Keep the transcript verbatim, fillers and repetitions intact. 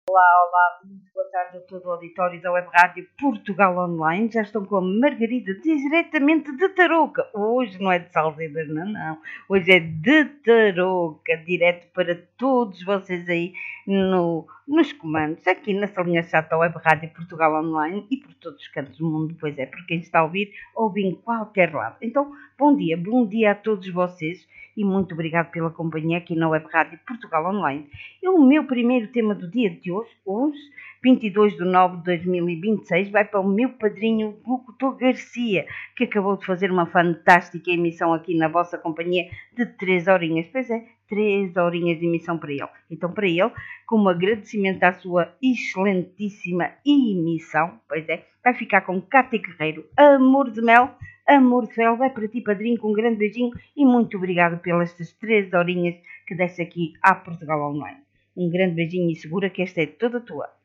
Muito boa tarde a todo o auditório da Web Rádio Portugal Online. Já estão com a Margarida, diretamente de Tarouca. Hoje não é de Salzedas, não, não. Hoje é de Tarouca, direto para todos vocês aí no, nos comandos, aqui na salinha chata da Web Rádio Portugal Online e por todos os cantos do mundo, pois é, por quem está a ouvir, ouve em qualquer lado. Então, bom dia, bom dia a todos vocês e muito obrigado pela companhia aqui na Web Rádio Portugal Online. E o meu primeiro tema do dia de hoje, hoje, vinte e dois de nove de dois mil e vinte e seis, vai para o meu padrinho Locutor Garcia, que acabou de fazer uma fantástica emissão aqui na vossa companhia de três horinhas. Pois é, três horinhas de emissão para ele. Então, para ele, como agradecimento à sua excelentíssima emissão, pois é, vai ficar com Cátia Guerreiro, Amor de Mel. Amor de Fel, vai para ti, padrinho, com um grande beijinho e muito obrigado pelas estas três horinhas que deste aqui à Portugal Online. Um grande beijinho e segura que esta é toda tua.